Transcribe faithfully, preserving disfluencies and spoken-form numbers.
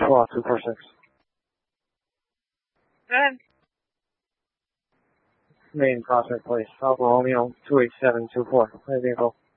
Law two four six. Go ahead. Main Prospect Place, Alfa Romeo two eight seven two four. Hey, vehicle.